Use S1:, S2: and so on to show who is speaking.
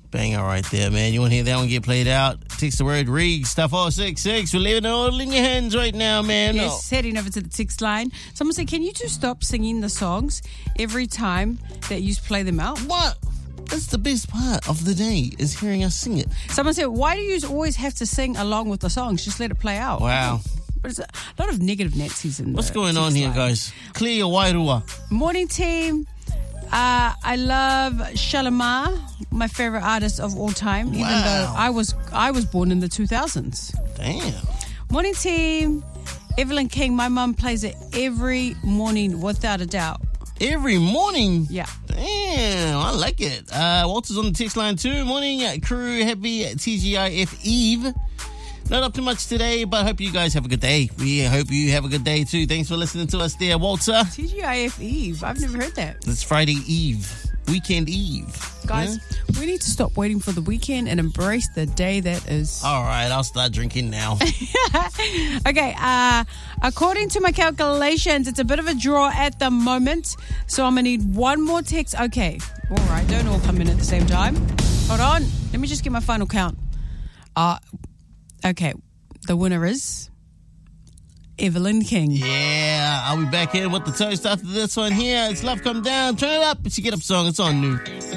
S1: Banger right there, man. You want to hear that one get played out? Text the word REG, stuff 466. We're leaving it all in your hands right now, man.
S2: Yes, heading over to the text line. Someone said, can you just stop singing the songs every time that you play them out?
S1: What? That's the best part of the day, is hearing us sing it.
S2: Someone said, why do you always have to sing along with the songs? Just let it play out.
S1: Wow.
S2: But it's a lot of negative Nazis in
S1: What's going on here, guys? Clear your Wairua.
S2: Morning, team. I love Shalimar, my favorite artist of all time, even though I was born in the 2000s.
S1: Damn.
S2: Morning, team. Evelyn King, my mum plays it every morning without a doubt.
S1: Every morning?
S2: Yeah.
S1: Damn, I like it. Walter's on the text line too. Morning, crew, happy TGIF Eve. Not up to much today, but hope you guys have a good day. We hope you have a good day too. Thanks for listening to us there, Walter.
S2: TGIF Eve. I've never heard that.
S1: It's Friday Eve. Weekend Eve.
S2: Guys, we need to stop waiting for the weekend and embrace the day that is.
S1: All right, I'll start drinking now.
S2: Okay, according to my calculations, it's a bit of a draw at the moment. So I'm going to need one more text. Okay, all right, don't all come in at the same time. Hold on. Let me just get my final count. Okay, the winner is Evelyn King.
S1: Yeah, I'll be back in with the toast after this one here. It's Love Come Down. Turn it up. It's your Get Up song. It's on new.